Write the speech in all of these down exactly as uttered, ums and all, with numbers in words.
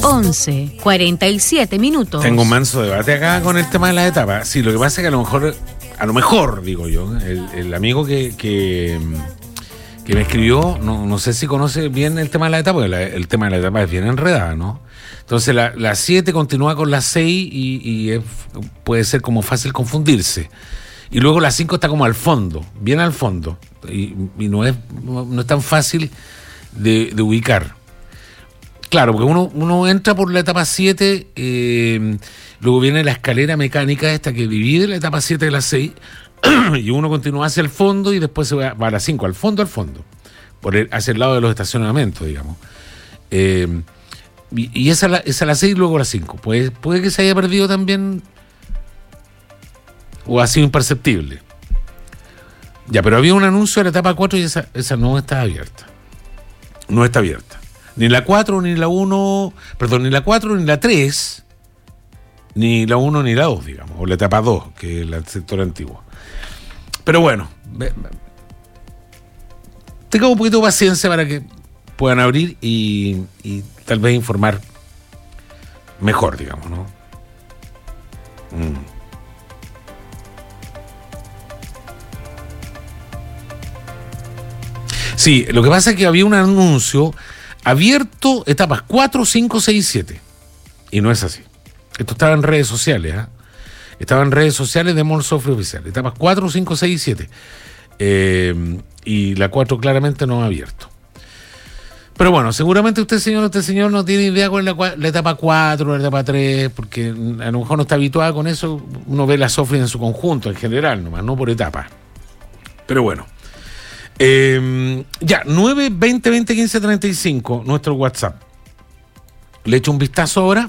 once, cuarenta y siete minutos. Tengo un manso debate acá con el tema de las etapas. Sí, lo que pasa es que a lo mejor, a lo mejor, digo yo, el, el amigo que, que, que me escribió, no, no sé si conoce bien el tema de la etapa, porque la, el tema de la etapa es bien enredada, ¿no? Entonces la siete continúa con la seis y, y es, puede ser como fácil confundirse. Y luego la cinco está como al fondo, bien al fondo. Y, y no, es, no, no es tan fácil de, de ubicar. Claro, porque uno, uno entra por la etapa siete, eh, luego viene la escalera mecánica esta que divide la etapa siete de la seis, y uno continúa hacia el fondo y después se va, va a la cinco, al fondo, al fondo, por el, hacia el lado de los estacionamientos, digamos. Eh, y, y esa, esa la seis y luego la cinco. Puede, puede que se haya perdido también, o ha sido imperceptible. Ya, pero había un anuncio de la etapa cuatro y esa, esa no está abierta. No está abierta. Ni la cuatro, ni la uno, perdón, ni la cuatro, ni la tres, ni la uno, ni la dos, digamos, o la etapa dos, que es el sector antiguo. Pero bueno, tenga un poquito de paciencia para que puedan abrir y, y tal vez informar mejor, digamos, ¿no? Mm. Sí, lo que pasa es que había un anuncio abierto, etapas cuatro, cinco, seis, siete. Y no es así. Esto estaba en redes sociales, ¿eh? Estaba en redes sociales de Mall Sofre Oficial. Etapas cuatro, cinco, seis y siete. Eh, y la cuatro claramente no ha abierto. Pero bueno, seguramente usted, señor, usted, señor, no tiene idea cuál es la, la etapa cuatro, la etapa tres, porque a lo mejor no está habituado con eso. Uno ve la Sofre en su conjunto, en general, nomás, no por etapa. Pero bueno. Eh, ya, nueve veinte veinte quince treinta y cinco, nuestro WhatsApp. Le echo un vistazo ahora.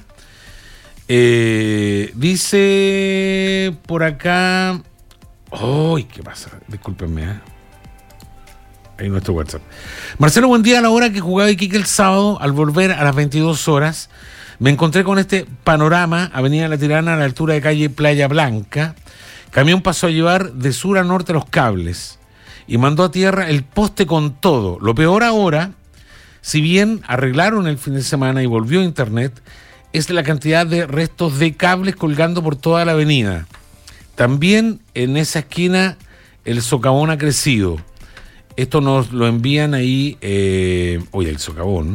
Eh, dice por acá. ¡Ay! ¿Qué pasa? Discúlpenme, ¿eh? Ahí nuestro WhatsApp. Marcelo, buen día. A la hora que jugaba Iquique el sábado, al volver a las veintidós horas, me encontré con este panorama: Avenida La Tirana, a la altura de calle Playa Blanca. Camión pasó a llevar de sur a norte los cables y mandó a tierra el poste con todo. Lo peor ahora, si bien arreglaron el fin de semana y volvió a internet, es la cantidad de restos de cables colgando por toda la avenida. También en esa esquina el socavón ha crecido. Esto nos lo envían ahí, eh, oye, el socavón.